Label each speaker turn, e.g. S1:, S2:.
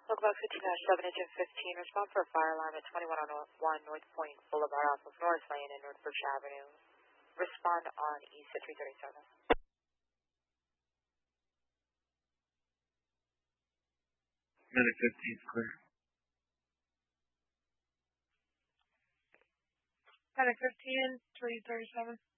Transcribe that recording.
S1: Lookout 15-7, Agent 15, respond for a fire alarm at 2101 North Point Boulevard off of North Lane and North Bush Avenue. Respond on East at 337.
S2: Minute 15 is clear.
S3: Minute 15, 337.